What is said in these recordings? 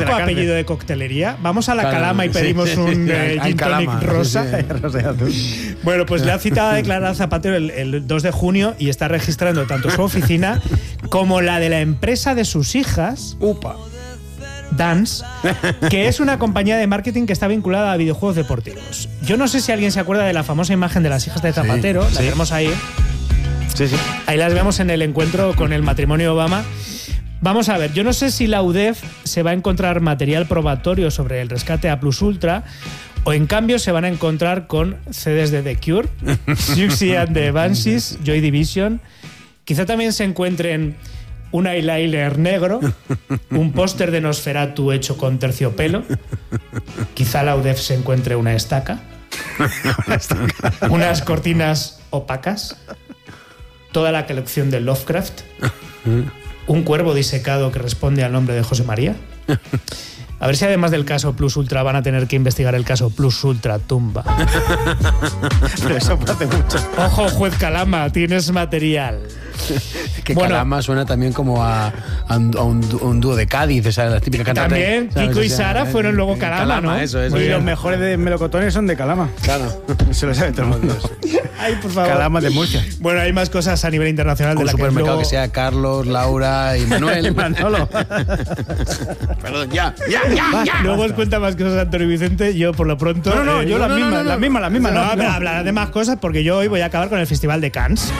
conozco apellido de coctelería. Vamos a la Calama y pedimos un gin tonic rosa. Rosa y azul. Bueno, pues le ha citado a declarar Zapatero el 2 de junio y está registrando tanto su oficina como la de la empresa de sus hijas. ¡Upa! Dance, que es una compañía de marketing que está vinculada a videojuegos deportivos. Yo no sé si alguien se acuerda de la famosa imagen de las hijas de Zapatero, la tenemos ahí. Sí. Ahí las vemos en el encuentro con el matrimonio Obama. Vamos a ver, yo no sé si la UDEF se va a encontrar material probatorio sobre el rescate a Plus Ultra o en cambio se van a encontrar con CDs de The Cure, Siouxsie and the Banshees, Joy Division. Quizá también se encuentren un eyeliner negro, un póster de Nosferatu hecho con terciopelo. Quizá la UDEF se encuentre una estaca, unas cortinas opacas, toda la colección de Lovecraft, un cuervo disecado que responde al nombre de José María. A ver si además del caso Plus Ultra van a tener que investigar el caso Plus Ultra Tumba. Pero eso hace mucho. Ojo, juez Calama, tienes material. Que Calama suena también como a un dúo de Cádiz, esa la típica cantante. También Kiko y Sara fueron luego Calama, ¿no? Eso. Y los mejores de melocotones son de Calama. Claro. Se lo sabe todo el mundo. Ay, por favor. Calama de Murcia. Bueno, hay más cosas a nivel internacional de Un la supermercado luego... que sea Carlos, Laura y Manuel. Y Manolo. Perdón, ya. Luego os cuenta más cosas Antonio Vicente. Yo, por lo pronto... No, yo la misma. No, hablaré de más cosas porque yo hoy voy a acabar con el Festival de Cannes.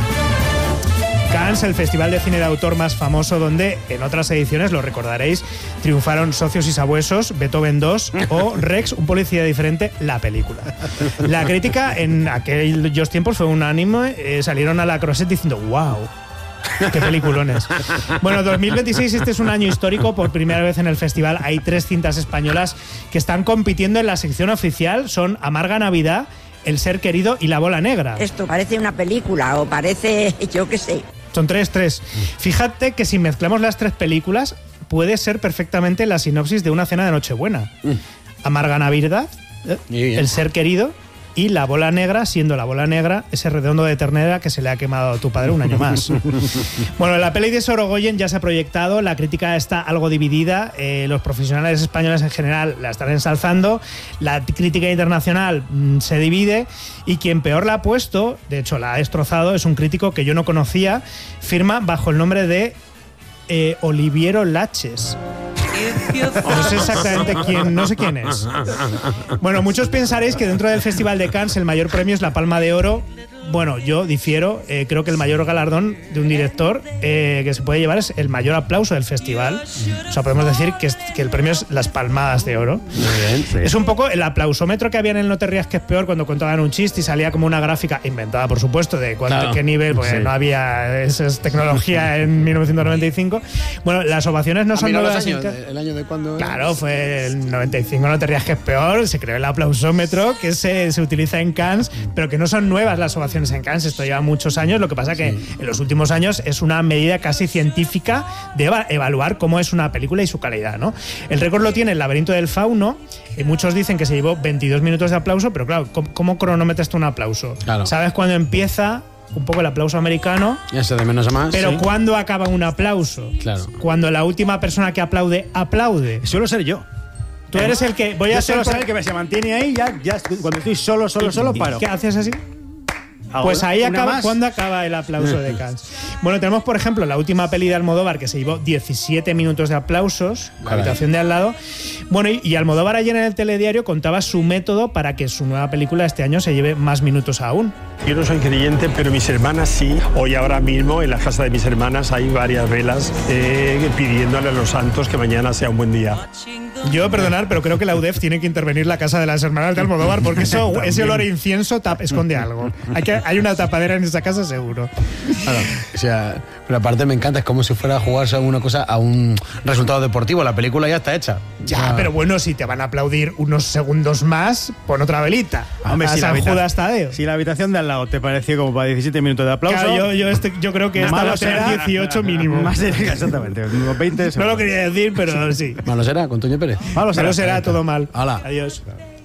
Cannes, el festival de cine de autor más famoso donde, en otras ediciones, lo recordaréis, triunfaron Socios y Sabuesos, Beethoven 2 o Rex, un policía diferente, la película. La crítica en aquellos tiempos fue unánime, salieron a la Croisette diciendo ¡wow! ¡Qué peliculones! Bueno, 2026, este es un año histórico. Por primera vez en el festival hay 3 cintas españolas que están compitiendo en la sección oficial. Son Amarga Navidad, El ser querido y La bola negra. Esto parece una película o parece, yo qué sé. Son 3. Fíjate que si mezclamos las 3 películas, puede ser perfectamente la sinopsis de una cena de Nochebuena. Amarga Navidad, El ser querido y La bola negra, siendo La bola negra ese redondo de ternera que se le ha quemado a tu padre un año más. Bueno, la peli de Sorogoyen ya se ha proyectado, la crítica está algo dividida, los profesionales españoles en general la están ensalzando, la crítica internacional se divide y quien peor la ha puesto, de hecho la ha destrozado, es un crítico que yo no conocía, firma bajo el nombre de Oliviero Laches. No sé exactamente quién, no sé quién es. Bueno, muchos pensaréis que dentro del Festival de Cannes el mayor premio es la Palma de Oro. Bueno, yo difiero, creo que el mayor galardón de un director que se puede llevar es el mayor aplauso del festival. O sea, podemos decir que el premio es las palmadas de oro. Muy bien, sí. Es un poco el aplausómetro que había en el No te rías que es peor cuando contaban un chiste y salía como una gráfica inventada, por supuesto, de qué nivel, porque no había esa tecnología en 1995. Bueno, las ovaciones no son nuevas. ¿El año de cuándo? Claro, fue el 95, No te rías que es peor, se creó el aplausómetro que se utiliza en Cannes, pero que no son nuevas las ovaciones en Cannes, esto lleva muchos años, lo que pasa que en los últimos años es una medida casi científica de evaluar cómo es una película y su calidad, ¿no? El récord lo tiene El laberinto del fauno, y muchos dicen que se llevó 22 minutos de aplauso, pero claro, ¿cómo cronometras tú un aplauso? Claro. ¿Sabes cuándo empieza un poco el aplauso americano? Ya se de menos a más. Pero sí. ¿cuándo acaba un aplauso? Claro. Cuando la última persona que aplaude. Suelo ser yo. Tú eres el que... Yo suelo ser el que se mantiene ahí, ya cuando estoy solo paro. ¿Qué haces así? Pues ahí acaba, ¿cuándo acaba el aplauso de Cannes? Bueno, tenemos, por ejemplo, la última peli de Almodóvar que se llevó 17 minutos de aplausos, La habitación de al lado. Bueno, y Almodóvar ayer en el telediario contaba su método para que su nueva película este año se lleve más minutos aún. Yo no soy creyente, pero mis hermanas sí. Hoy ahora mismo en la casa de mis hermanas hay varias velas pidiéndole a los santos que mañana sea un buen día. Yo, perdonar, pero creo que la UDEF tiene que intervenir la casa de las hermanas de Almodóvar porque ese olor a incienso esconde algo. Hay una tapadera en esa casa seguro. Claro, o sea, pero aparte me encanta, es como si fuera a jugarse alguna cosa a un resultado deportivo. La película ya está hecha. Ya, pero bueno, si te van a aplaudir unos segundos más, pon otra velita. Hombre, a San Judas Tadeo. Si la habitación de al lado te pareció como para 17 minutos de aplauso. Claro, yo creo que esta va a tener 18 mínimo. Más exactamente, unos 20 segundos. No lo quería decir, pero sí. Malo será, con Toño Pérez. Malo será todo mal. Hala. Adiós.